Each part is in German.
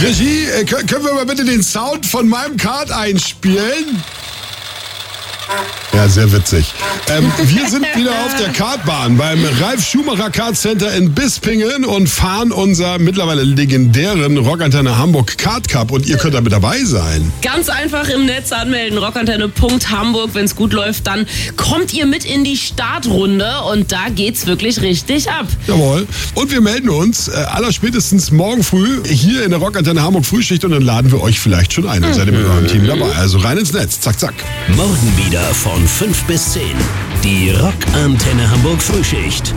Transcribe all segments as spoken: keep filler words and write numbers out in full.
Regie, äh, können wir mal bitte den Sound von meinem Kart einspielen? Ja, sehr witzig. Ähm, wir sind wieder auf der Kartbahn beim Ralf Schumacher Kart Center in Bispingen und fahren unser mittlerweile legendären Rockantenne Hamburg Kart Cup und ihr könnt damit dabei sein. Ganz einfach im Netz anmelden, rockantenne Punkt hamburg. Wenn es gut läuft, dann kommt ihr mit in die Startrunde und da geht's wirklich richtig ab. Jawohl. Und wir melden uns äh, allerspätestens morgen früh hier in der Rockantenne Hamburg Frühschicht und dann laden wir euch vielleicht schon ein und seid ihr mit eurem Team dabei. Also rein ins Netz, zack, zack. Morgen wieder von fünf bis zehn. Die Rockantenne Hamburg Frühschicht.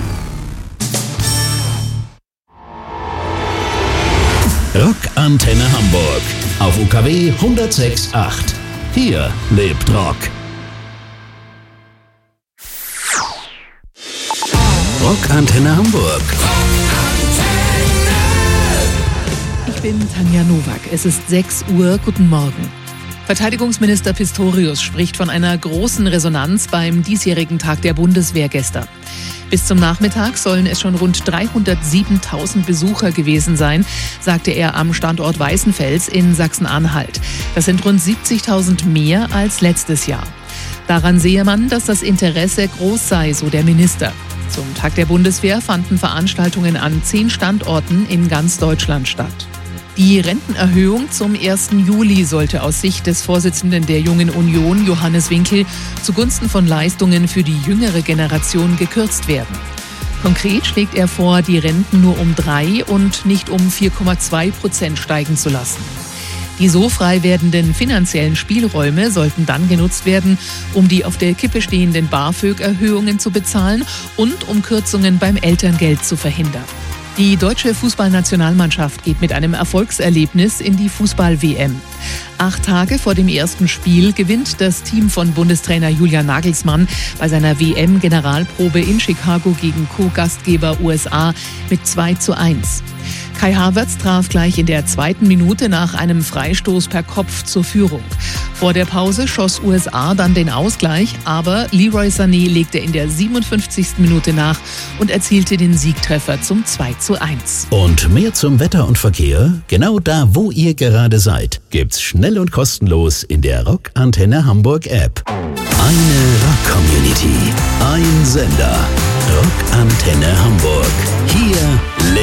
Rockantenne Hamburg auf U K W hundertsechs Komma acht. Hier lebt Rock. Rockantenne Hamburg. Ich bin Tanja Nowak. Es ist sechs Uhr. Guten Morgen. Verteidigungsminister Pistorius spricht von einer großen Resonanz beim diesjährigen Tag der Bundeswehr gestern. Bis zum Nachmittag sollen es schon rund dreihundertsiebentausend Besucher gewesen sein, sagte er am Standort Weißenfels in Sachsen-Anhalt. Das sind rund siebzigtausend mehr als letztes Jahr. Daran sehe man, dass das Interesse groß sei, so der Minister. Zum Tag der Bundeswehr fanden Veranstaltungen an zehn Standorten in ganz Deutschland statt. Die Rentenerhöhung zum ersten Juli sollte aus Sicht des Vorsitzenden der Jungen Union, Johannes Winkel, zugunsten von Leistungen für die jüngere Generation gekürzt werden. Konkret schlägt er vor, die Renten nur um drei und nicht um vier Komma zwei Prozent steigen zu lassen. Die so frei werdenden finanziellen Spielräume sollten dann genutzt werden, um die auf der Kippe stehenden BAföG-Erhöhungen zu bezahlen und um Kürzungen beim Elterngeld zu verhindern. Die deutsche Fußballnationalmannschaft geht mit einem Erfolgserlebnis in die Fußball-W M. Acht Tage vor dem ersten Spiel gewinnt das Team von Bundestrainer Julian Nagelsmann bei seiner W M-Generalprobe in Chicago gegen Co-Gastgeber U S A mit zwei zu eins. Kai Havertz traf gleich in der zweiten Minute nach einem Freistoß per Kopf zur Führung. Vor der Pause schoss U S A dann den Ausgleich, aber Leroy Sané legte in der siebenundfünfzigsten Minute nach und erzielte den Siegtreffer zum zwei zu eins. Und mehr zum Wetter und Verkehr, genau da, wo ihr gerade seid, gibt's schnell und kostenlos in der Rockantenne Hamburg App. Eine Rock-Community, ein Sender. Rockantenne Hamburg. Hier lebt